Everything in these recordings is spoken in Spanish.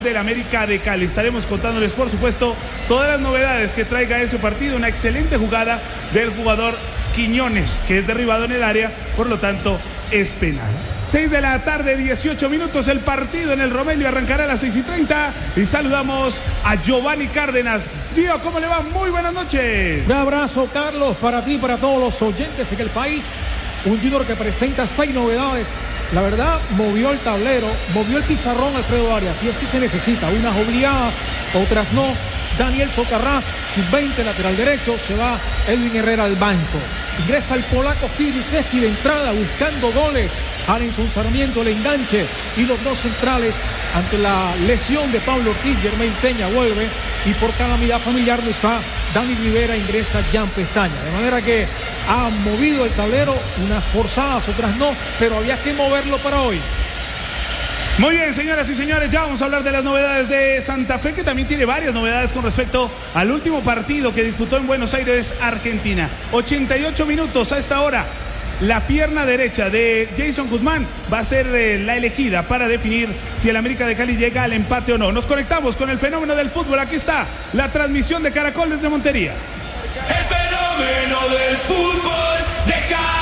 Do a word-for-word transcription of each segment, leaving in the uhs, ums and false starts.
del América de Cali. Estaremos contándoles, por supuesto, todas las novedades que traiga ese partido. Una excelente jugada del jugador Quiñones, que es derribado en el área, por lo tanto es penal. seis de la tarde, dieciocho minutos, el partido en el Romelio arrancará a las seis y treinta y saludamos a Giovanni Cárdenas. Gio, ¿cómo le va? Muy buenas noches. Un abrazo, Carlos, para ti y para todos los oyentes en el país. Un Junior que presenta seis novedades. La verdad, movió el tablero, movió el pizarrón Alfredo Arias, y es que se necesita, unas obligadas, otras no. Daniel Socarrás, sub veinte, lateral derecho, se va Edwin Herrera al banco. Ingresa el polaco Fidriszewski de entrada buscando goles. Harrison Sarmiento, el enganche, y los dos centrales ante la lesión de Pablo Ortiz. Germain Peña vuelve, y por calamidad familiar no está Dani Rivera, ingresa Jan Pestaña. De manera que ha movido el tablero, unas forzadas, otras no, pero había que moverlo para hoy. Muy bien, señoras y señores, ya vamos a hablar de las novedades de Santa Fe, que también tiene varias novedades con respecto al último partido que disputó en Buenos Aires, Argentina. ochenta y ocho minutos a esta hora. La pierna derecha de Jason Guzmán va a ser eh, la elegida para definir si el América de Cali llega al empate o no. Nos conectamos con el fenómeno del fútbol. Aquí está la transmisión de Caracol desde Montería. El fenómeno del fútbol de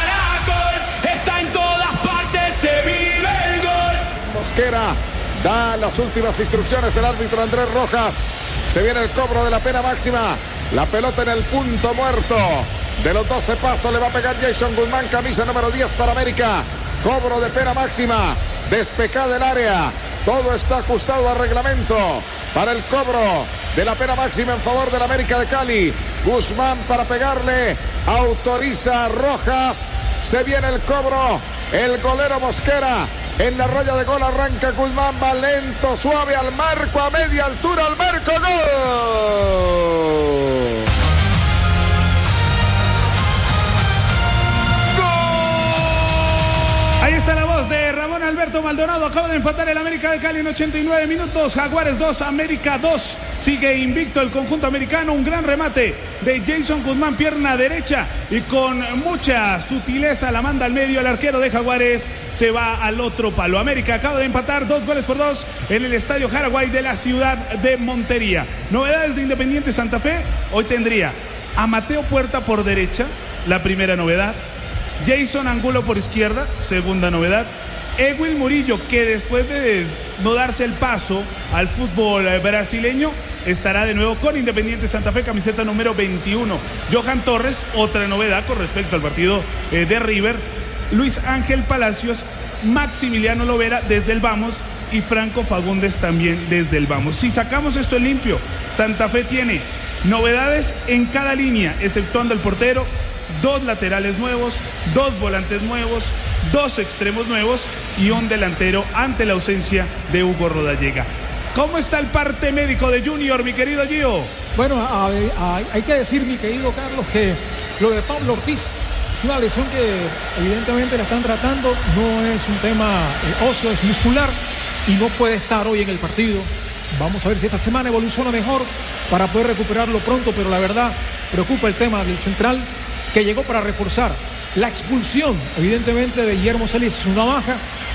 Caracol está en todas partes, se vive el gol. Mosquera da las últimas instrucciones, el árbitro Andrés Rojas. Se viene el cobro de la pena máxima. La pelota en el punto muerto. De los doce pasos le va a pegar Jason Guzmán, camisa número diez para América. Cobro de pena máxima. Despejada del área. Todo está ajustado al reglamento para el cobro de la pena máxima en favor del América de Cali. Guzmán para pegarle. Autoriza Rojas. Se viene el cobro. El golero Mosquera en la raya de gol. Arranca Guzmán. Va lento, suave al marco. A media altura al marco. ¡Gol! Ahí está la voz de Ramón Alberto Maldonado. Acaba de empatar el América de Cali en ochenta y nueve minutos. Jaguares dos, América dos. Sigue invicto el conjunto americano. Un gran remate de Jason Guzmán, pierna derecha, y con mucha sutileza la manda al medio. El arquero de Jaguares se va al otro palo. América acaba de empatar dos goles por dos en el Estadio Jaraguay de la ciudad de Montería. Novedades de Independiente Santa Fe. Hoy tendría a Mateo Puerta por derecha, la primera novedad. Jason Angulo por izquierda, segunda novedad. Edwin Murillo, que después de no darse el paso al fútbol brasileño, estará de nuevo con Independiente Santa Fe, camiseta número veintiuno. Johan Torres, otra novedad con respecto al partido eh, de River. Luis Ángel Palacios, Maximiliano Lovera desde el Vamos, y Franco Fagundes también desde el Vamos. Si sacamos esto en limpio, Santa Fe tiene novedades en cada línea, exceptuando el portero. Dos laterales nuevos, dos volantes nuevos, dos extremos nuevos y un delantero ante la ausencia de Hugo Rodallega. ¿Cómo está el parte médico de Junior, mi querido Gio? Bueno, a, a, hay que decir, mi querido Carlos, que lo de Pablo Ortiz es una lesión que evidentemente la están tratando. No es un tema eh, óseo, es muscular, y no puede estar hoy en el partido. Vamos a ver si esta semana evoluciona mejor para poder recuperarlo pronto, pero la verdad preocupa el tema del central, que llegó para reforzar. La expulsión, evidentemente, de Guillermo Celis es una baja,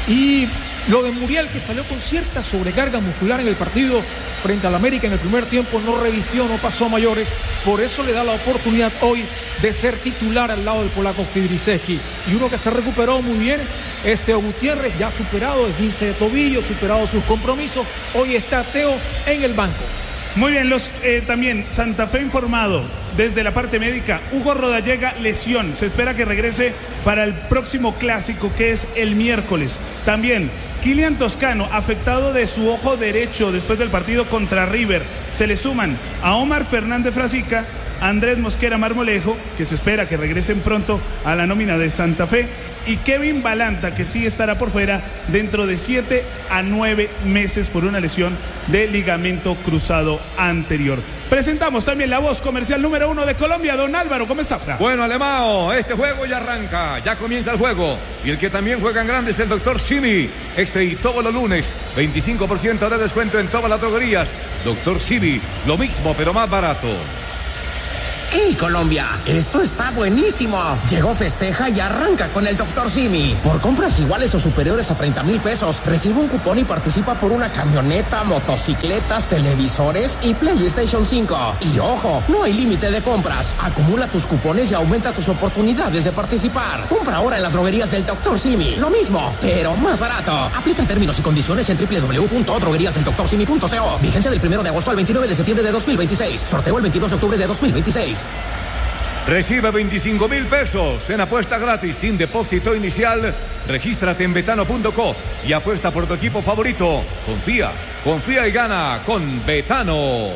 y lo de Muriel, que salió con cierta sobrecarga muscular en el partido frente al América en el primer tiempo, no revistió, no pasó a mayores. Por eso le da la oportunidad hoy de ser titular al lado del polaco Fidriszewski. Y uno que se recuperó muy bien es Teo Gutiérrez, ya superado el esguince de tobillo, superado sus compromisos. Hoy está Teo en el banco. Muy bien, los eh, también Santa Fe informado desde la parte médica. Hugo Rodallega, lesión. Se espera que regrese para el próximo clásico, que es el miércoles. También Kylian Toscano, afectado de su ojo derecho después del partido contra River. Se le suman a Omar Fernández Frasica, Andrés Mosquera Marmolejo, que se espera que regresen pronto a la nómina de Santa Fe, y Kevin Balanta, que sí estará por fuera dentro de siete a nueve meses por una lesión de ligamento cruzado anterior. Presentamos también la voz comercial número uno de Colombia, don Álvaro Gómez Zafra. Bueno, Alemao, este juego ya arranca, ya comienza el juego, y el que también juega en grande es el doctor Simi. Este y todos los lunes, veinticinco por ciento de descuento en todas las droguerías. doctor Simi, lo mismo pero más barato. ¡Ey, Colombia! Esto está buenísimo. Llegó Festeja y arranca con el doctor Simi. Por compras iguales o superiores a treinta mil pesos, recibe un cupón y participa por una camioneta, motocicletas, televisores y PlayStation cinco. Y ojo, no hay límite de compras. Acumula tus cupones y aumenta tus oportunidades de participar. Compra ahora en las droguerías del doctor Simi. Lo mismo, pero más barato. Aplica términos y condiciones en doble u doble u doble u punto droguerías del doctor simi punto co. Vigencia del primero de agosto al veintinueve de septiembre de dos mil veintiséis. Sorteo el veintidós de octubre de dos mil veintiséis. Recibe veinticinco mil pesos en apuesta gratis sin depósito inicial. Regístrate en betano punto co y apuesta por tu equipo favorito. Confía, confía y gana con Betano.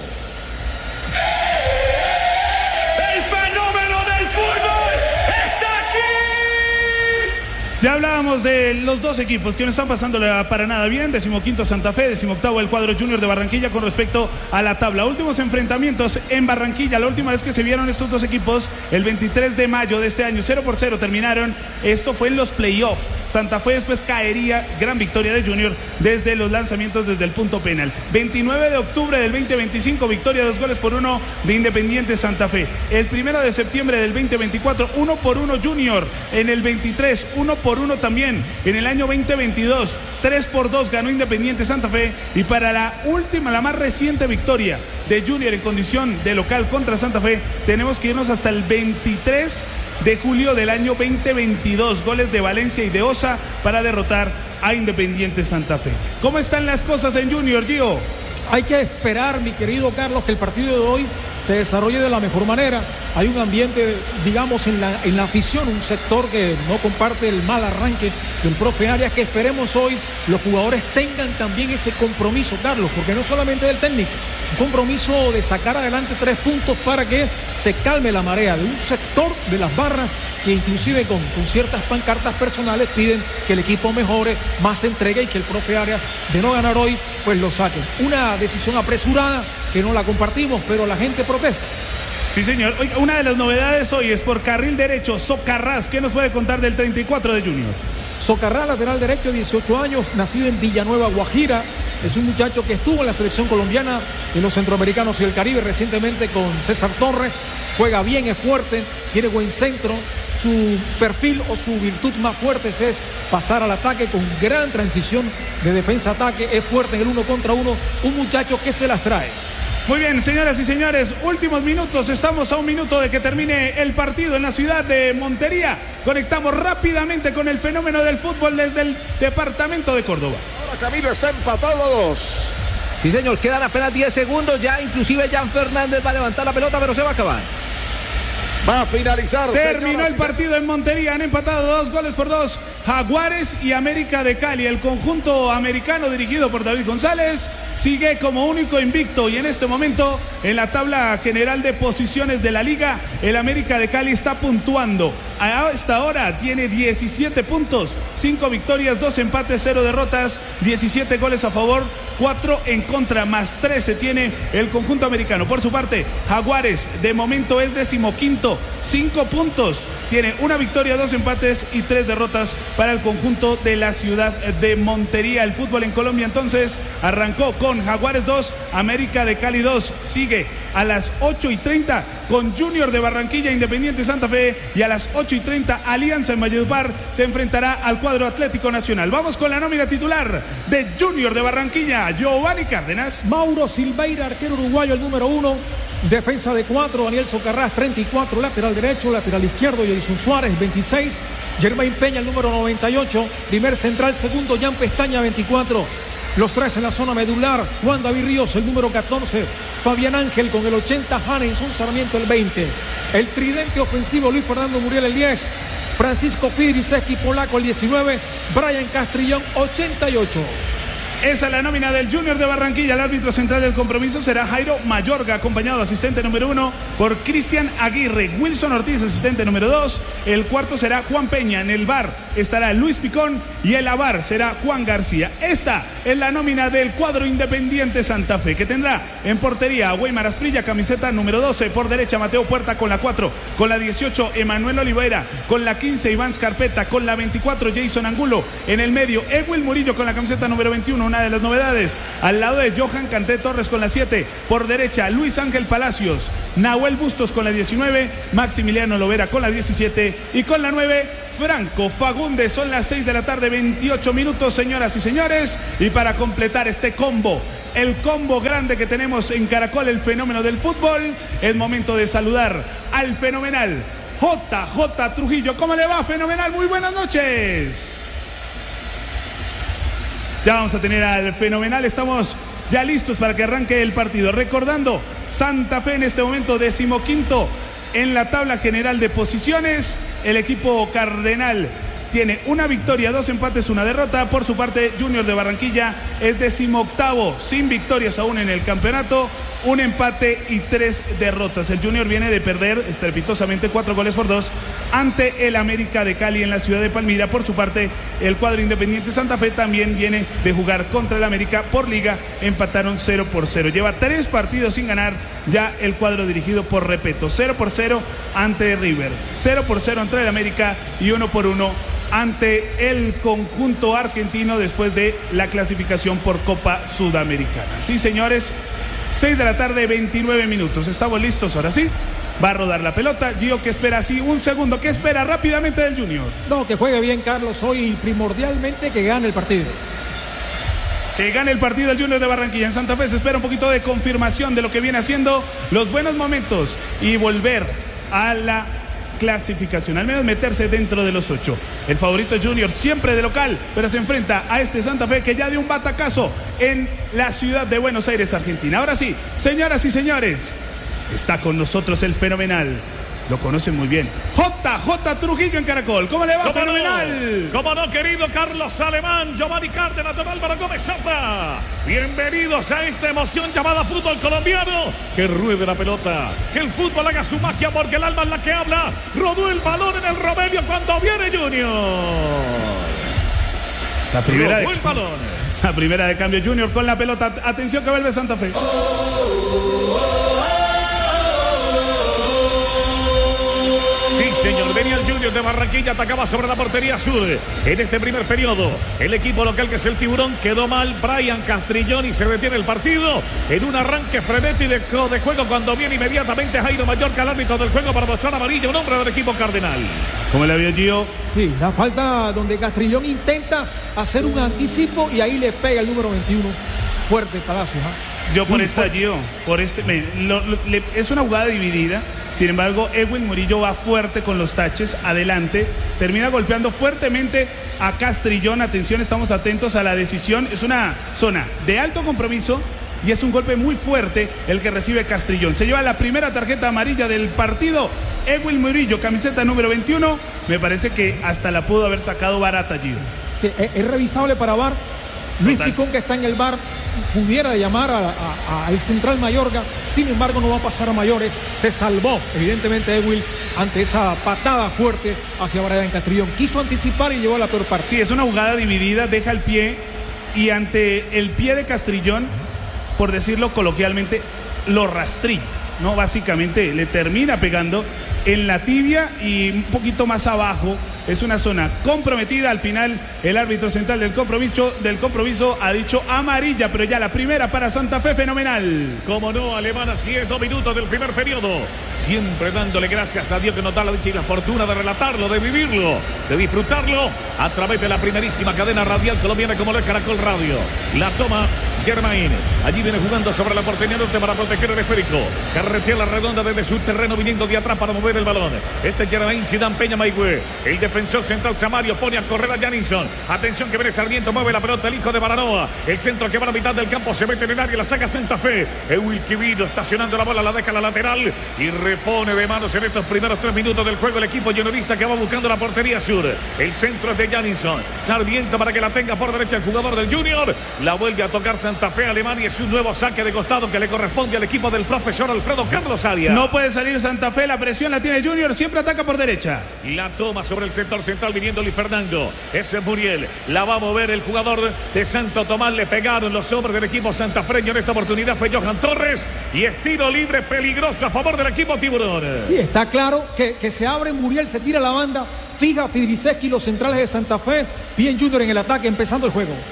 El fenómeno del fútbol está aquí. Ya hablábamos de los dos equipos que no están pasando para nada bien. Decimoquinto Santa Fe, decimoctavo el cuadro Junior de Barranquilla con respecto a la tabla. Últimos enfrentamientos en Barranquilla. La última vez que se vieron estos dos equipos, el veintitrés de mayo de este año, cero por cero terminaron. Esto fue en los playoffs. Santa Fe después caería, gran victoria de Junior desde los lanzamientos desde el punto penal. veintinueve de octubre del veinte veinticinco, victoria dos goles por uno de Independiente Santa Fe. El primero de septiembre del veinte veinticuatro, uno por uno Junior. En el veintitrés, uno por uno también. En el año veinte veintidós, tres por dos ganó Independiente Santa Fe. Y para la última, la más reciente victoria de Junior en condición de local contra Santa Fe, tenemos que irnos hasta el veintitrés de julio del año veinte veintidós. Goles de Valencia y de Osa para derrotar a Independiente Santa Fe. ¿Cómo están las cosas en Junior, Gio? Hay que esperar, mi querido Carlos, que el partido de hoy se desarrolle de la mejor manera. Hay un ambiente, digamos, en la, en la afición, un sector que no comparte el mal arranque del profe Arias, que esperemos hoy los jugadores tengan también ese compromiso, Carlos, porque no solamente del técnico, un compromiso de sacar adelante tres puntos para que se calme la marea de un sector de las barras que inclusive con, con ciertas pancartas personales piden que el equipo mejore, más entregue y que el profe Arias, de no ganar hoy, pues lo saque. Una decisión apresurada que no la compartimos, pero la gente protesta. Sí, señor. Oiga, una de las novedades hoy es por carril derecho, Socarrás. ¿Qué nos puede contar del treinta y cuatro de Junior? Socarrás, lateral derecho, dieciocho años, nacido en Villanueva, Guajira. Es un muchacho que estuvo en la selección colombiana en los centroamericanos y el Caribe recientemente con César Torres. Juega bien, es fuerte, tiene buen centro. Su perfil o su virtud más fuerte es pasar al ataque con gran transición de defensa-ataque. Es fuerte en el uno contra uno. Un muchacho que se las trae. Muy bien, señoras y señores, últimos minutos, estamos a un minuto de que termine el partido en la ciudad de Montería. Conectamos rápidamente con el fenómeno del fútbol desde el departamento de Córdoba. Ahora Camilo está empatado a dos. Sí, señor, quedan apenas diez segundos, ya inclusive Jan Fernández va a levantar la pelota, pero se va a acabar. Va a finalizar. Terminó el partido en Montería, han empatado dos goles por dos Jaguares y América de Cali. El conjunto americano dirigido por David González sigue como único invicto y en este momento en la tabla general de posiciones de la liga, el América de Cali está puntuando. A esta hora tiene diecisiete puntos, cinco victorias, dos empates, cero derrotas, diecisiete goles a favor, cuatro en contra, más trece tiene el conjunto americano. Por su parte, Jaguares de momento es decimoquinto, cinco puntos, tiene una victoria, dos empates y tres derrotas para el conjunto de la ciudad de Montería. El fútbol en Colombia entonces arrancó con Jaguares dos, América de Cali dos, sigue a las ocho y treinta con Junior de Barranquilla, Independiente Santa Fe, y a las ocho y treinta Alianza en Valledupar se enfrentará al cuadro Atlético Nacional. Vamos con la nómina titular de Junior de Barranquilla, Giovanni Cárdenas. Mauro Silveira, arquero uruguayo, el número uno. Defensa de cuatro, Daniel Socarrás, treinta y cuatro, lateral derecho, lateral izquierdo, Jason Suárez, veintiséis, Germain Peña, el número noventa y ocho, primer central, segundo, Jan Pestaña, veinticuatro, los tres en la zona medular, Juan David Ríos, el número catorce, Fabián Ángel con el ochenta, Hanenson Sarmiento, el veinte, el tridente ofensivo, Luis Fernando Muriel, el diez, Francisco Pidriceski Polaco, el diecinueve, Brian Castrillón, ochenta y ocho. Esa es la nómina del Junior de Barranquilla. El árbitro central del compromiso será Jairo Mayorga, acompañado asistente número uno por Cristian Aguirre. Wilson Ortiz, asistente número dos. El cuarto será Juan Peña. En el V A R estará Luis Picón y el A V A R será Juan García. Esta es la nómina del cuadro Independiente Santa Fe, que tendrá en portería a Weimar Asprilla, camiseta número doce. Por derecha Mateo Puerta con la cuatro. Con la dieciocho Emanuel Oliveira. Con la quince Iván Scarpeta. Con la veinticuatro Jason Angulo. En el medio Ewil Murillo con la camiseta número veintiuno. una de las novedades. Al lado de Johan Canté Torres con la siete. Por derecha, Luis Ángel Palacios. Nahuel Bustos con la diecinueve. Maximiliano Lovera con la diecisiete. Y con la nueve, Franco Fagundes. Son las seis de la tarde, veintiocho minutos, señoras y señores. Y para completar este combo, el combo grande que tenemos en Caracol, el fenómeno del fútbol, es momento de saludar al fenomenal J J Trujillo. ¿Cómo le va, fenomenal? Muy buenas noches. Ya vamos a tener al fenomenal. Estamos ya listos para que arranque el partido. Recordando, Santa Fe en este momento decimoquinto en la tabla general de posiciones. El equipo cardenal tiene una victoria, dos empates, una derrota. Por su parte, Junior de Barranquilla es decimoctavo, sin victorias aún en el campeonato, un empate y tres derrotas. El Junior viene de perder estrepitosamente cuatro goles por dos ante el América de Cali en la ciudad de Palmira. Por su parte, el cuadro Independiente Santa Fe también viene de jugar contra el América por liga, empataron cero por cero. Lleva tres partidos sin ganar ya el cuadro dirigido por Repeto. cero por cero ante River, cero por cero ante el América y uno por uno ante el conjunto argentino después de la clasificación por Copa Sudamericana. Sí, señores, seis de la tarde, veintinueve minutos. Estamos listos, ahora sí. Va a rodar la pelota. Gio, ¿qué espera? Sí, un segundo. ¿Qué espera rápidamente del Junior? No, que juegue bien, Carlos. Hoy primordialmente que gane el partido. Que gane el partido el Junior de Barranquilla. En Santa Fe se espera un poquito de confirmación de lo que viene haciendo, los buenos momentos y volver a la clasificación, al menos meterse dentro de los ocho. El favorito Junior siempre de local, pero se enfrenta a este Santa Fe que ya dio un batacazo en la ciudad de Buenos Aires, Argentina. Ahora sí, señoras y señores, está con nosotros el fenomenal. Lo conocen muy bien. J J Trujillo en Caracol. ¿Cómo le va, ¿Cómo fenomenal? No? ¿Cómo no, querido Carlos Alemán, Giovanni Cárdenas, Don Álvaro Gómez Zafra? Bienvenidos a esta emoción llamada fútbol colombiano. Que ruede la pelota, que el fútbol haga su magia porque el alma es la que habla. Rodó el balón en el Romelio cuando viene Junior. La primera, de, el balón. la primera de cambio, Junior con la pelota. Atención que vuelve Santa Fe. Sí, señor, venía el Junior de Barranquilla, atacaba sobre la portería sur. En este primer periodo, el equipo local que es el Tiburón quedó mal. Brian Castrillón y se detiene el partido en un arranque frenético de, de juego cuando viene inmediatamente Jairo Mallorca, el árbitro del juego, para mostrar amarilla, un hombre del equipo cardenal. ¿Cómo la vio, Gio? Sí, la falta donde Castrillón intenta hacer un anticipo y ahí le pega el número veintiuno. Fuerte Palacios, ¿eh? Yo por esta, Gio, por este, me, lo, lo, le, es una jugada dividida. Sin embargo, Edwin Murillo va fuerte con los taches, adelante, termina golpeando fuertemente a Castrillón. Atención, estamos atentos a la decisión. Es una zona de alto compromiso y es un golpe muy fuerte el que recibe Castrillón. Se lleva la primera tarjeta amarilla del partido. Edwin Murillo, camiseta número veintiuno. Me parece que hasta la pudo haber sacado barata, Gio. Sí, es, es revisable para V A R. Luis Picón, que está en el V A R, pudiera llamar al central Mayorga, sin embargo no va a pasar a mayores. Se salvó evidentemente Edwin ante esa patada fuerte hacia Brian Castrillón. Quiso anticipar y llevó a la peor parte. Sí, es una jugada dividida, deja el pie y ante el pie de Castrillón, por decirlo coloquialmente, lo rastrilla, ¿no? Básicamente le termina pegando en la tibia y un poquito más abajo. Es una zona comprometida. Al final el árbitro central del compromiso, del compromiso ha dicho amarilla, pero ya la primera para Santa Fe, fenomenal. Como no, Alemán, así es, dos minutos del primer periodo. Siempre dándole gracias a Dios que nos da la dicha y la fortuna de relatarlo, de vivirlo, de disfrutarlo a través de la primerísima cadena radial colombiana como lo es Caracol Radio. La toma Germain. Allí viene jugando sobre la portería norte para proteger el esférico. Carretea la redonda desde su terreno viniendo de atrás para mover el balón. Este es Germain Zidane Peña Maigüe. El defensor central Samario pone a correr a Janinson. Atención que viene Sarmiento, mueve la pelota el hijo de Baranoa. El centro que va a la mitad del campo se mete en el área, la saca Santa Fe. Ewil Quivino estacionando la bola, la deja a la lateral y repone de manos en estos primeros tres minutos del juego el equipo juniorista que va buscando la portería sur. El centro es de Janinson. Sarmiento para que la tenga por derecha el jugador del Junior. La vuelve a tocar Santa Fe. Alemania es un nuevo saque de costado que le corresponde al equipo del profesor Alfredo Carlos Arias. No puede salir Santa Fe, la presión la tiene Junior, siempre ataca por derecha. La toma sobre el sector central viniendo Luis Fernando. Ese es Muriel. La va a mover el jugador de Santo Tomás. Le pegaron los hombres del equipo santafreño. En esta oportunidad fue Johan Torres. Y es tiro libre peligroso a favor del equipo Tiburón. Y está claro que, que se abre Muriel, se tira la banda. Fija Fidriseski los centrales de Santa Fe. Bien Junior en el ataque, empezando el juego.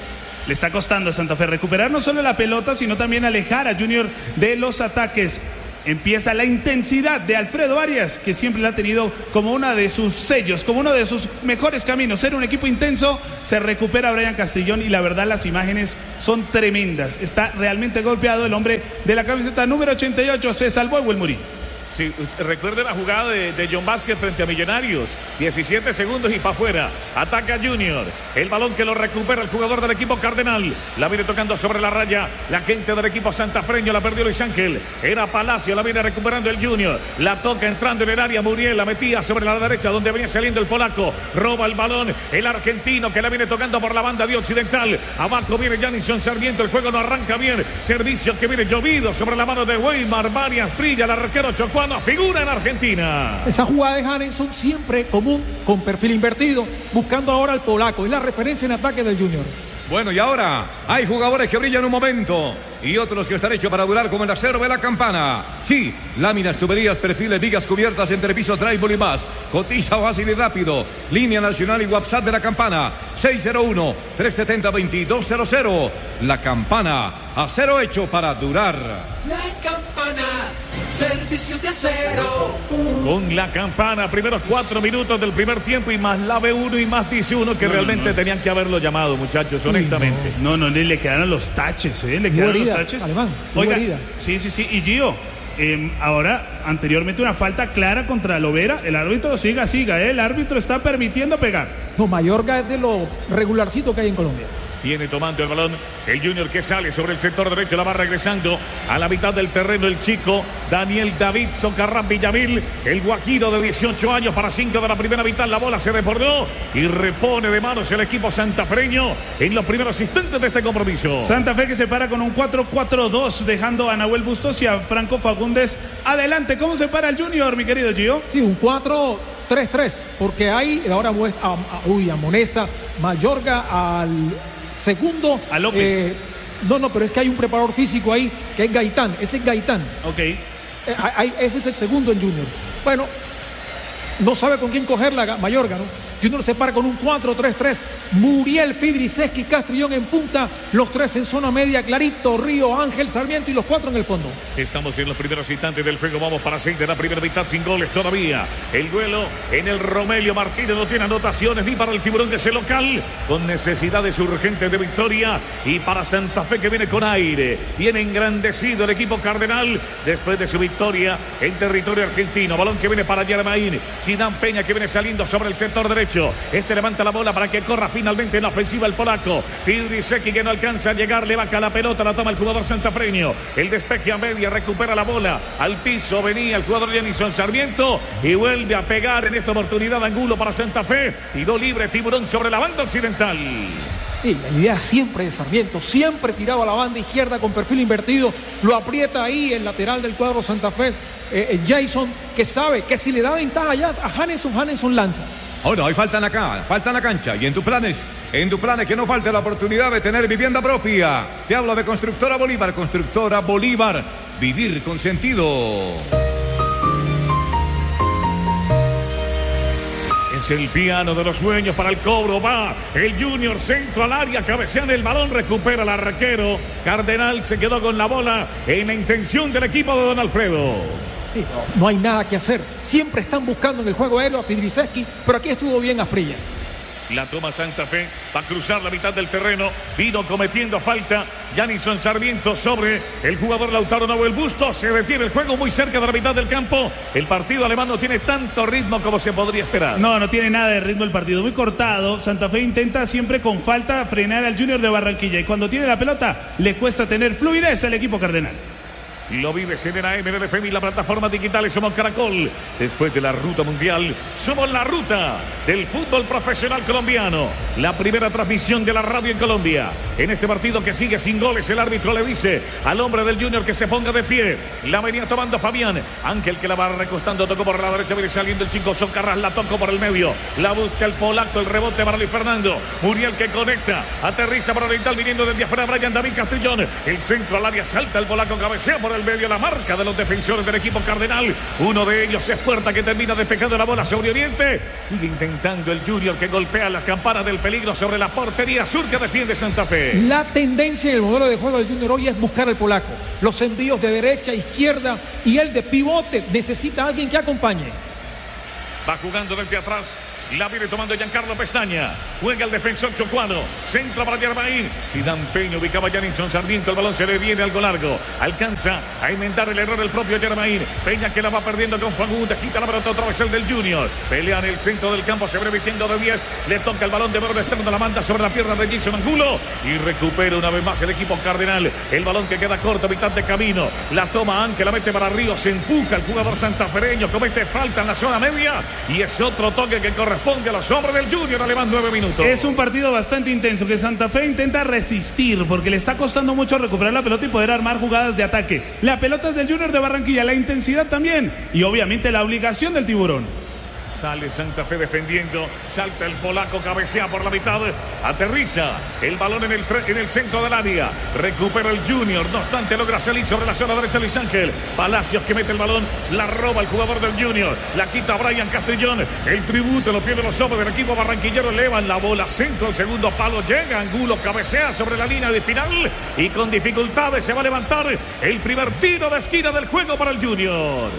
Le está costando a Santa Fe recuperar no solo la pelota, sino también alejar a Junior de los ataques. Empieza la intensidad de Alfredo Arias, que siempre la ha tenido como uno de sus sellos, como uno de sus mejores caminos, ser un equipo intenso. Se recupera Brian Castellón y la verdad las imágenes son tremendas. Está realmente golpeado el hombre de la camiseta número ochenta y ocho, se salvó Ewell Muri. Sí, recuerde la jugada de, de John Vázquez frente a Millonarios. diecisiete segundos y para afuera. Ataca Junior. El balón que lo recupera el jugador del equipo Cardenal. La viene tocando sobre la raya. La gente del equipo santafreño la perdió Luis Ángel. Era Palacio, la viene recuperando el Junior. La toca entrando en el área. Muriel la metía sobre la derecha donde venía saliendo el polaco. Roba el balón el argentino que la viene tocando por la banda de Occidental. Abajo viene Janison Sarmiento. El juego no arranca bien. Servicio que viene llovido sobre la mano de Weimar. Varias brilla el arquero Chocuano. Figura en Argentina. Esa jugada de Janison siempre común, con perfil invertido, buscando ahora al polaco. Es la referencia en ataque del Junior. Bueno, y ahora hay jugadores que brillan un momento y otros que están hechos para durar, como el acero de la Campana. Sí, láminas, tuberías, perfiles, vigas cubiertas, entrepisos, drywall y más. Cotiza fácil y rápido. Línea nacional y WhatsApp de la Campana. seis cero uno, tres siete cero, dos dos cero cero. La Campana, acero hecho para durar. La Campana, servicio de acero. Con la Campana, primeros cuatro minutos del primer tiempo y más la B uno y más dice uno que no, realmente no, no. tenían que haberlo llamado, muchachos, honestamente. No, no, no, le quedaron los taches, ¿eh? Le quedaron herida, los taches. Alemán, Oiga, herida. sí, sí, sí. Y Gio, eh, ahora, anteriormente una falta clara contra Lovera. El árbitro siga, siga, ¿eh? El árbitro está permitiendo pegar. No, Mayorga es de lo regularcito que hay en Colombia. Viene tomando el balón el Junior que sale sobre el sector derecho, la va regresando a la mitad del terreno el chico Daniel David Socarrán Villamil, el guajiro de dieciocho años para cinco de la primera mitad. La bola se desbordó y repone de manos el equipo santafreño en los primeros instantes de este compromiso. Santa Fe que se para con un cuatro cuatro dos, dejando a Nahuel Bustos y a Franco Fagundes adelante. ¿Cómo se para el Junior, mi querido Gio? Sí, un cuatro tres tres, porque hay ahora a, a, uy, amonesta Mayorga al segundo. A López. Eh, no, no, pero es que hay un preparador físico ahí que es Gaitán. Ese es Gaitán. Ok. Eh, hay, ese es el segundo en Junior. Bueno, no sabe con quién cogerla Mayorga, ¿no? Junior se para con un cuatro tres tres. Muriel, Fidriseski, Castrillón en punta. Los tres en zona media. Clarito, Río, Ángel, Sarmiento y los cuatro en el fondo. Estamos en los primeros instantes del juego. Vamos para seis de la primera mitad sin goles todavía. El duelo en el Romelio Martínez no tiene anotaciones ni para el Tiburón que es el local. Con necesidades urgentes de victoria. Y para Santa Fe que viene con aire. Viene engrandecido el equipo Cardenal después de su victoria en territorio argentino. Balón que viene para Yermaín. Sidán Peña que viene saliendo sobre el sector derecho. Este levanta la bola para que corra finalmente en la ofensiva el polaco. Fidriseski que no alcanza a llegar, le baja la pelota, la toma el jugador santafreño. El despeje a media, recupera la bola. Al piso venía el jugador Janison Sarmiento y vuelve a pegar en esta oportunidad Angulo para Santa Fe. Tiró libre Tiburón sobre la banda occidental. Y la idea siempre de Sarmiento, siempre tiraba a la banda izquierda con perfil invertido, lo aprieta ahí el lateral del cuadro Santa Fe, eh, Jason, que sabe que si le da ventaja ya a Janison, Janison lanza. Ahora, hoy faltan acá, faltan la cancha. Y en tus planes, en tus planes que no falte la oportunidad de tener vivienda propia. Te hablo de Constructora Bolívar, Constructora Bolívar, vivir con sentido. Es el piano de los sueños para el cobro. Va el Junior, centro al área, cabecean el balón, recupera el arquero. Cardenal se quedó con la bola en la intención del equipo de Don Alfredo. Sí, no, no hay nada que hacer. Siempre están buscando en el juego aéreo a Fidriseski, pero aquí estuvo bien Asprilla. La toma Santa Fe, va a cruzar la mitad del terreno, vino cometiendo falta Janison Sarmiento sobre el jugador Lautaro Nahuel Bustos, se detiene el juego muy cerca de la mitad del campo. El partido alemán no tiene tanto ritmo como se podría esperar. No, no tiene nada de ritmo el partido, muy cortado. Santa Fe intenta siempre con falta frenar al Junior de Barranquilla y cuando tiene la pelota le cuesta tener fluidez al equipo cardenal. Lo vive C D N A M de F M y la plataforma digital. Somos Caracol. Después de la ruta mundial, somos la ruta del fútbol profesional colombiano. La primera transmisión de la radio en Colombia. En este partido que sigue sin goles, el árbitro le dice al hombre del Junior que se ponga de pie. La venía tomando Fabián. Ángel que la va recostando, tocó por la derecha, viene saliendo el chico Socarrás, la tocó por el medio. La busca el polaco, el rebote para Luis Fernando. Muriel que conecta, aterriza por Oriental viniendo desde afuera Brian David Castrillón. El centro al área, salta el polaco, cabecea por el el medio, la marca de los defensores del equipo cardenal. Uno de ellos es Puerta, que termina despejando la bola sobre Oriente. Sigue intentando el Junior, que golpea las campanas del peligro sobre la portería sur que defiende Santa Fe. La tendencia en el modelo de juego del Junior hoy es buscar al polaco. Los envíos de derecha, izquierda y el de pivote. Necesita a alguien que acompañe. Va jugando desde atrás. La viene tomando Giancarlo Pestaña. Juega el defensor chocuano. Centro para Germain. Zidane Peña ubicaba a Janison Sarmiento. El balón se le viene algo largo. Alcanza a inventar el error el propio Germain. Peña, que la va perdiendo con Fagundes. Quita la pelota otra vez el del Junior. Pelea en el centro del campo. Se ve vistiendo de diez. Le toca el balón de borde externo. La manda sobre la pierna de Jason Angulo. Y recupera una vez más el equipo cardenal. El balón que queda corto, mitad de camino. La toma Anque. La mete para Ríos. Se empuja el jugador santafereño. Comete falta en la zona media. Y es otro toque que corresponde Responde a los hombres del Junior. Alemán, nueve minutos. Es un partido bastante intenso que Santa Fe intenta resistir porque le está costando mucho recuperar la pelota y poder armar jugadas de ataque. La pelota es del Junior de Barranquilla, la intensidad también y obviamente la obligación del Tiburón. Sale Santa Fe defendiendo, salta el polaco, cabecea por la mitad, aterriza el balón en el, en el centro del área, recupera el Junior, no obstante logra salir sobre la zona derecha Luis Ángel. Palacios, que mete el balón, la roba el jugador del Junior, la quita Brian Castrillón, el tributo lo pierde los hombres del equipo barranquillero, elevan la bola, centro, el segundo palo, llega Angulo, cabecea sobre la línea de final y con dificultades se va a levantar el primer tiro de esquina del juego para el Junior.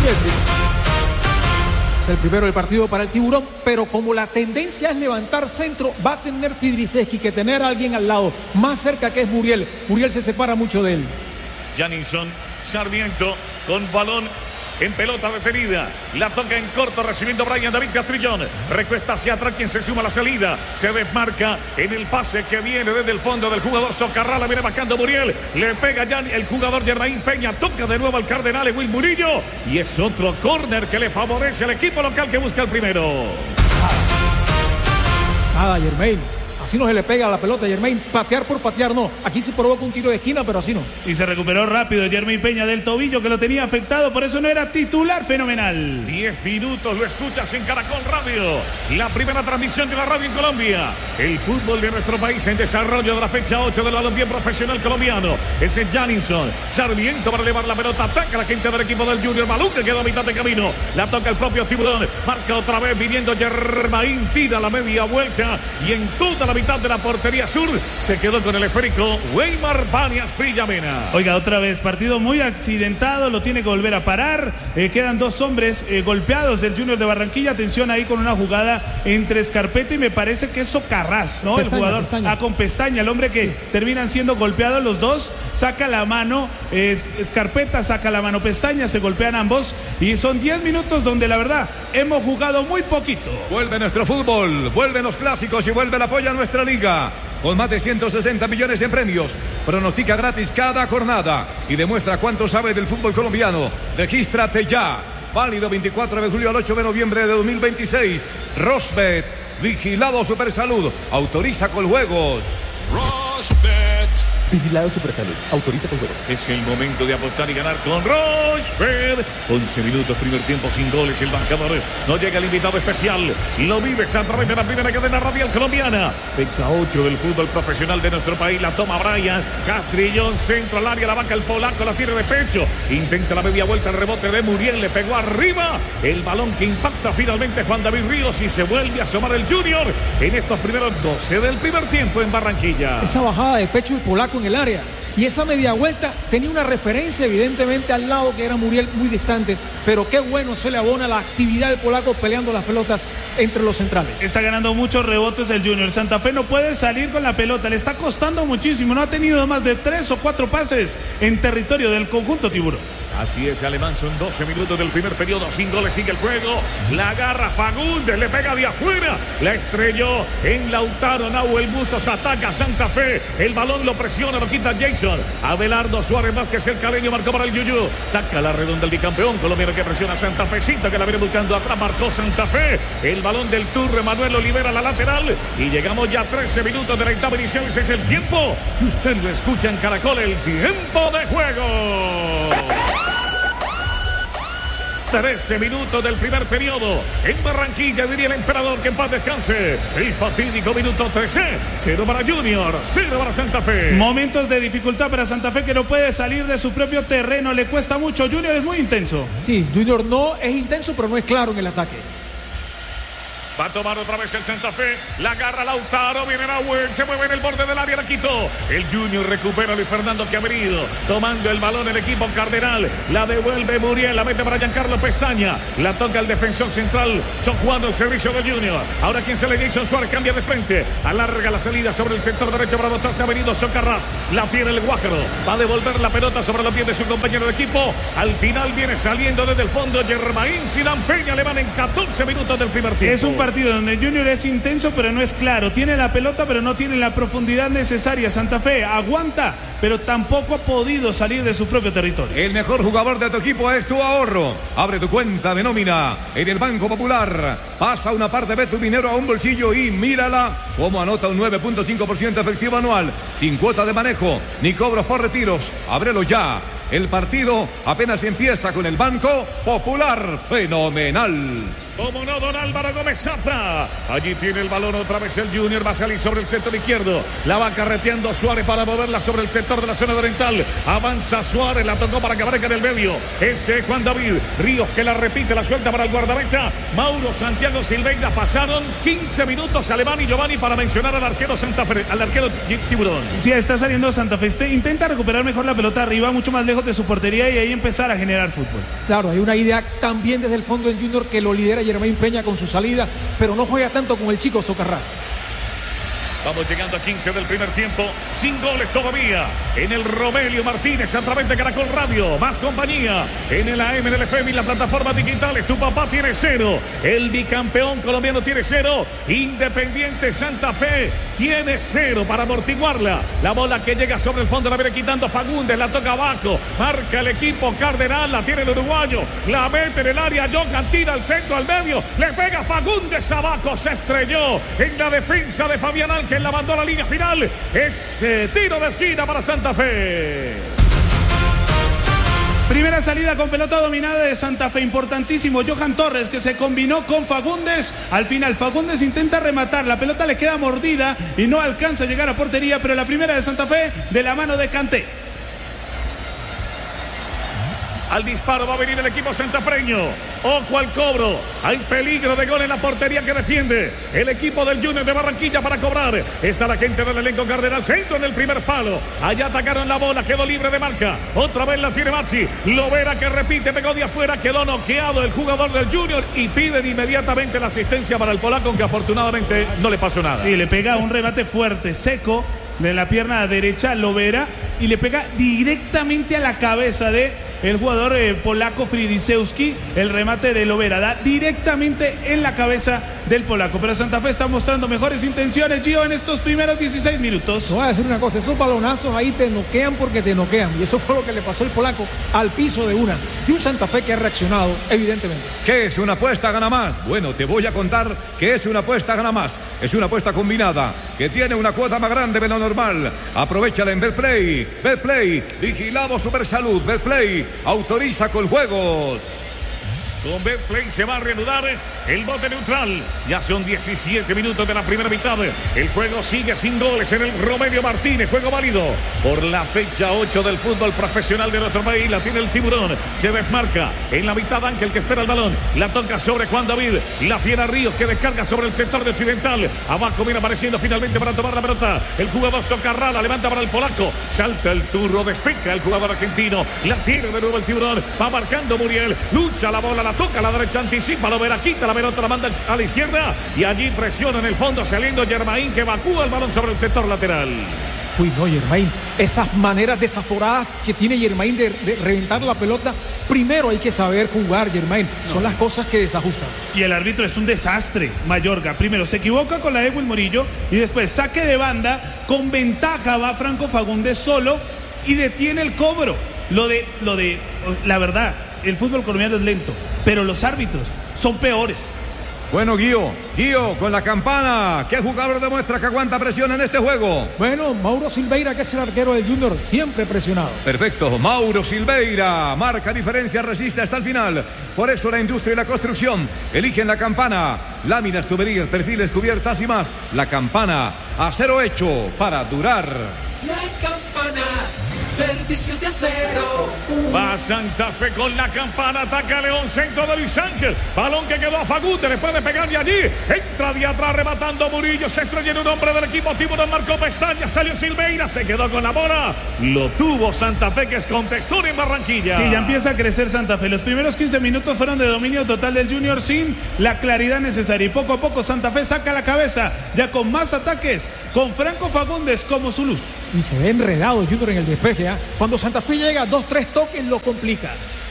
Es el primero del partido para el Tiburón, pero como la tendencia es levantar centro, va a tener Fidriceski que tener a alguien al lado, más cerca, que es Muriel. Muriel se separa mucho de él. Janison Sarmiento con balón en pelota detenida, la toca en corto recibiendo Brian David Castrillón, recuesta hacia atrás quien se suma a la salida, se desmarca en el pase que viene desde el fondo del jugador Socarrala, viene bajando Muriel, le pega ya el jugador Germain Peña, toca de nuevo al Cardenal Will Murillo y es otro córner que le favorece al equipo local que busca el primero. Nada, Germain. Así no se le pega a la pelota, Germain. Patear por patear no. Aquí se provoca un tiro de esquina, pero así no. Y se recuperó rápido Germain Peña del tobillo que lo tenía afectado, por eso no era titular. Fenomenal. diez minutos, lo escuchas en Caracol Radio. La primera transmisión de la radio en Colombia. El fútbol de nuestro país en desarrollo de la fecha ocho del balompié profesional colombiano. Ese es Janison Sarmiento para elevar la pelota. Ataca la gente del equipo del Junior. Balón que queda a mitad de camino. La toca el propio Tiburón. Marca otra vez viniendo Germain. Tira la media vuelta y en toda la mitad de la portería sur se quedó con el esférico Weimar Banias Prillamena. Oiga, otra vez partido muy accidentado, lo tiene que volver a parar. Eh, quedan dos hombres eh, golpeados del Junior de Barranquilla. Atención ahí con una jugada entre Escarpeta y me parece que es Socarrás, ¿no? Pestaña, el jugador Pestaña. Ah, con Pestaña, el hombre que sí. Terminan siendo golpeados los dos. Saca la mano eh, Escarpeta, saca la mano Pestaña, se golpean ambos y son diez minutos donde la verdad hemos jugado muy poquito. Vuelve nuestro fútbol, vuelven los clásicos y vuelve el apoyo a nuestra liga. Con más de ciento sesenta millones en premios, pronostica gratis cada jornada y demuestra cuánto sabe del fútbol colombiano. Regístrate ya. Válido veinticuatro de julio al ocho de noviembre de dos mil veintiséis. Rosbet, vigilado Supersalud, autoriza con juegos. Rosbet. Vigilado Supersalud, autoriza con juegos. Es el momento de apostar y ganar con Rosbet. once minutos, primer tiempo sin goles. El marcador no llega el invitado especial. Lo vives a través de la primera cadena radial colombiana. Fecha ocho del fútbol profesional de nuestro país. La toma Brian Castrillón, centro al área, la vaca el polaco, la tira de pecho. Intenta la media vuelta, el rebote de Muriel, le pegó arriba. El balón que impacta finalmente Juan David Ríos y se vuelve a asomar el Junior en estos primeros doce del primer tiempo en Barranquilla. Esa bajada de pecho del polaco en el área y esa media vuelta tenía una referencia evidentemente al lado que era Muriel muy distante, pero qué bueno se le abona la actividad del polaco peleando las pelotas entre los centrales. Está ganando muchos rebotes el Junior. Santa Fe no puede salir con la pelota, le está costando muchísimo, no ha tenido más de tres o cuatro pases en territorio del conjunto Tiburón. Así es, Alemán, son doce minutos del primer periodo, sin goles, sigue el juego, la agarra Fagundes, le pega de afuera, la estrelló en Lautaro, Nahuel Bustos, ataca Santa Fe, el balón lo presiona, lo quita Jason, Abelardo Suárez Vázquez, el caleño marcó para el Yuyu, saca la redonda el bicampeón colombiano que presiona a Santa Fecita, que la viene buscando atrás, marcó Santa Fe, el balón del Turre, Manuel Olivera, la lateral, y llegamos ya a trece minutos de la etapa inicial, ese es el tiempo, y usted lo escucha en Caracol, el tiempo de juego. trece minutos del primer periodo. En Barranquilla, diría el emperador que en paz descanse. El fatídico minuto trece. Cero para Junior, cero para Santa Fe. Momentos de dificultad para Santa Fe, que no puede salir de su propio terreno. Le cuesta mucho. Junior es muy intenso. Sí, Junior no es intenso, pero no es claro en el ataque. Va a tomar otra vez el Santa Fe. La agarra Lautaro. Viene Nahuel. Se mueve en el borde del área. La quitó. El Junior recupera a Luis Fernando que ha venido tomando el balón el equipo Cardenal. La devuelve Muriel. La mete para Giancarlo Pestaña. La toca el defensor central. Son jugando el servicio del Junior. Ahora quien se le Jason Suárez cambia de frente. Alarga la salida sobre el sector derecho para botarse. Ha venido Socarrás. La tiene el Guájaro. Va a devolver la pelota sobre los pies de su compañero de equipo. Al final viene saliendo desde el fondo Germain Zidane Peña. Le van en catorce minutos del primer tiempo. Es un partido donde Junior es intenso pero no es claro, tiene la pelota pero no tiene la profundidad necesaria. Santa Fe aguanta pero tampoco ha podido salir de su propio territorio. El mejor jugador de tu equipo es tu ahorro. Abre tu cuenta de nómina en el Banco Popular, pasa una parte de tu dinero a un bolsillo y mírala cómo anota un nueve punto cinco por ciento efectivo anual, sin cuota de manejo ni cobros por retiros. Ábrelo ya. El partido apenas empieza con el Banco Popular. Fenomenal. Como no, don Álvaro Gómez Zafra. Allí tiene el balón otra vez el Junior. Va a salir sobre el sector izquierdo. La va carreteando Suárez para moverla sobre el sector de la zona oriental. Avanza Suárez. La tocó para que aparezca en el medio. Ese es Juan David Ríos que la repite. La suelta para el guardameta Mauro Santiago Silveira. Pasaron quince minutos. Alemán y Giovanni para mencionar al arquero Santa Fe, al arquero Tiburón. Sí, está saliendo Santa Fe. Intenta recuperar mejor la pelota arriba, mucho más lejos de su portería y ahí empezar a generar fútbol. Claro, hay una idea también desde el fondo en Junior que lo lidera Germain Peña con su salida, pero no juega tanto como el chico Socarrás. Vamos llegando a quince del primer tiempo, sin goles todavía. En el Romelio Martínez a través de Caracol Radio, más compañía. En el A M del F M y las plataformas digitales, tu papá tiene cero. El bicampeón colombiano tiene cero. Independiente Santa Fe tiene cero para amortiguarla. La bola que llega sobre el fondo la viene quitando Fagundes, la toca abajo. Marca el equipo Cardenal, la tiene el uruguayo. La mete en el área, Johan tira al centro, al medio. Le pega Fagundes abajo, se estrelló en la defensa de Fabián Ángel. La mandó a la línea final. Ese tiro de esquina para Santa Fe. Primera salida con pelota dominada de Santa Fe, importantísimo. Johan Torres que se combinó con Fagundes. Al final Fagundes intenta rematar, la pelota le queda mordida y no alcanza a llegar a portería, pero la primera de Santa Fe de la mano de Kanté. Al disparo va a venir el equipo santafreño. Ojo al cobro. Hay peligro de gol en la portería que defiende el equipo del Junior de Barranquilla para cobrar. Está la gente del elenco Cardenal. Centro en el primer palo. Allá atacaron la bola. Quedó libre de marca. Otra vez la tiene Maxi. Lovera que repite. Pegó de afuera. Quedó noqueado el jugador del Junior. Y piden inmediatamente la asistencia para el polaco, aunque afortunadamente no le pasó nada. Sí, le pega un remate fuerte, seco, de la pierna derecha Lovera. Y le pega directamente a la cabeza de el jugador eh, polaco Fridisewski. El remate de Lovera da directamente en la cabeza del polaco. Pero Santa Fe está mostrando mejores intenciones, Gio, en estos primeros dieciséis minutos. Te voy a decir una cosa, esos balonazos ahí te noquean porque te noquean. Y eso fue lo que le pasó al polaco al piso de una. Y un Santa Fe que ha reaccionado, evidentemente. ¿Qué es una apuesta gana más? Bueno, te voy a contar que es una apuesta gana más. Es una apuesta combinada que tiene una cuota más grande de lo normal. Aprovechala en Betplay. Betplay, vigilado Supersalud. Betplay autoriza con juegos. Con Betplay se va a reanudar el bote neutral. Ya son diecisiete minutos de la primera mitad. El juego sigue sin goles en el Romelio Martínez. Juego válido por la fecha ocho del fútbol profesional de nuestro país. La tiene el Tiburón. Se desmarca en la mitad Ángel que espera el balón. La toca sobre Juan David. La Fiera Ríos que descarga sobre el sector de occidental. Abajo viene apareciendo finalmente para tomar la pelota el jugador Socarrala. Levanta para el polaco. Salta el turro. Despeja el jugador argentino. La tiene de nuevo el Tiburón. Va marcando Muriel. Lucha la bola. La toca a la derecha, anticipa, lo verá, quita la pelota, la manda a la izquierda y allí presiona en el fondo saliendo Germain que evacúa el balón sobre el sector lateral. Uy, no, Germain, esas maneras desaforadas que tiene Germain de, de reventar la pelota, primero hay que saber jugar, Germain, son no. las cosas que desajustan. Y el árbitro es un desastre, Mayorga. Primero se equivoca con la de Will Murillo y después saque de banda, con ventaja va Franco Fagundes solo y detiene el cobro. Lo de, lo de, la verdad, el fútbol colombiano es lento, pero los árbitros son peores. Bueno, Guío, Guío, con la campana, ¿qué jugador demuestra que aguanta presión en este juego? Bueno, Mauro Silveira, que es el arquero del Junior, siempre presionado. Perfecto, Mauro Silveira, marca diferencia, resiste hasta el final. Por eso la industria y la construcción eligen la campana. Láminas, tuberías, perfiles, cubiertas y más. La campana, acero hecho para durar. La campana, servicio de acero. Va Santa Fe con la campana, ataca León, centro de Luis Ángel. Balón que quedó a Fagundes, después de pegar de allí. Entra de atrás rematando Murillo. Se estrelló en un hombre del equipo. Tiburón marcó pestaña, salió Silveira, se quedó con la bola. Lo tuvo Santa Fe, que es con textura en Barranquilla. Sí, ya empieza a crecer Santa Fe. Los primeros quince minutos fueron de dominio total del Junior sin la claridad necesaria. Y poco a poco Santa Fe saca la cabeza, ya con más ataques, con Franco Fagundes como su luz. Y se ve enredado Junior en el despeje, ¿eh? Cuando Santa Fe llega, dos, tres toques lo complica.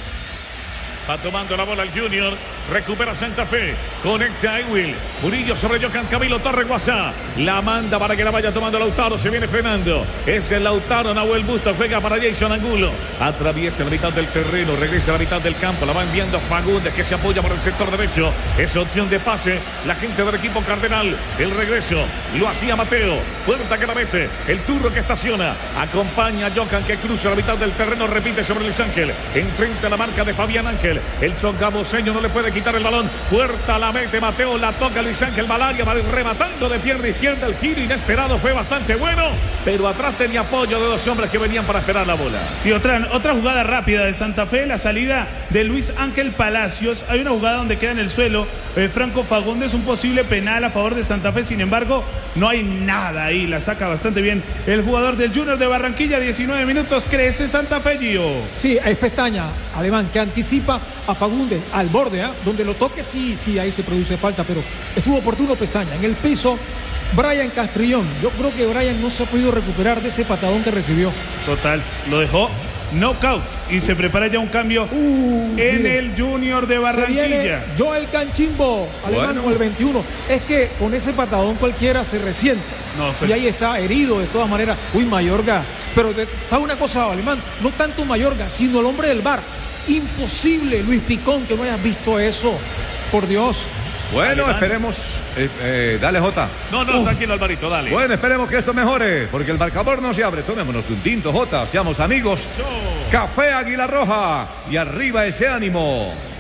Va tomando la bola el Junior. Recupera Santa Fe. Conecta a Ewil. Murillo sobre Johan Camilo Torre Guasá. La manda para que la vaya tomando Lautaro. Se viene frenando. Es el Lautaro. Nahuel Bustos juega para Jason Angulo. Atraviesa la mitad del terreno. Regresa a la mitad del campo. La va enviando Fagundes, que se apoya por el sector derecho. Es opción de pase. La gente del equipo Cardenal. El regreso lo hacía Mateo. Puerta que la mete. El turro que estaciona. Acompaña a Johan, que cruza la mitad del terreno. Repite sobre Luis Ángel. Enfrenta la marca de Fabián Ángel. El songamoseño no le puede quitar el balón. Puerta la mete Mateo, la toca Luis Ángel Valaria, va rematando de pierna izquierda. El giro inesperado fue bastante bueno, pero atrás tenía apoyo de dos hombres que venían para esperar la bola. Sí, otra, otra jugada rápida de Santa Fe, la salida de Luis Ángel Palacios. Hay una jugada donde queda en el suelo eh, Franco Fagundes, un posible penal a favor de Santa Fe. Sin embargo, no hay nada ahí. La saca bastante bien el jugador del Junior de Barranquilla. diecinueve minutos, crece Santa Fe, Gio. Sí, es pestaña, Alemán, que anticipa a Fagundes al borde, ¿eh? Donde lo toque, sí, sí, ahí se produce falta, pero estuvo oportuno pestaña. En el piso, Brian Castrillón. Yo creo que Brian no se ha podido recuperar de ese patadón que recibió. Total, lo dejó knockout y se prepara ya un cambio uh, en mire. el Junior de Barranquilla. Joel Canchimbo, Alemán, bueno, con el veintiuno. Es que con ese patadón cualquiera se resiente. No, fue... Y ahí está herido de todas maneras. Uy, Mayorga. Pero ¿sabe una cosa, Alemán? No tanto Mayorga, sino el hombre del bar. Imposible, Luis Picón, que no hayas visto eso. Por Dios. Bueno, dale, esperemos. Eh, eh, dale, Jota. No, no, Uf. tranquilo, Alvarito, dale. Bueno, esperemos que esto mejore, porque el marcador no se abre. Tomémonos un tinto, Jota. Seamos amigos. So. Café Águila Roja. Y arriba ese ánimo.